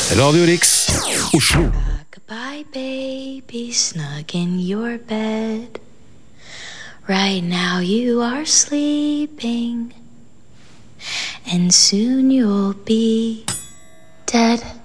Radio Riks, Oslo. Goodbye, baby, snug in your bed. Right now you are sleeping, and soon you'll be dead.